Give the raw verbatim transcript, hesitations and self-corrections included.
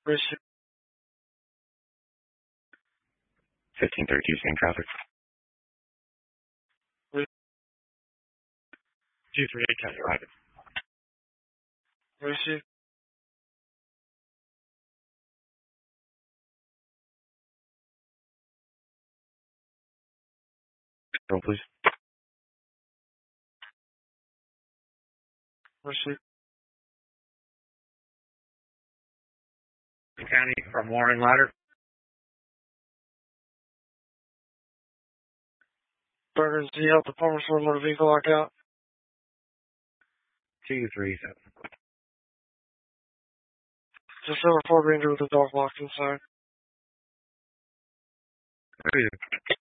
Receive. fifteen thirty-two, same traffic. two three eight, County Rocket. Receive. Roll, please. Receive. County from Warren Ladder. Burgers, do you help the Palmer Store motor vehicle lock out? two three seven. Just over four Ranger with a dog locked inside. Okay.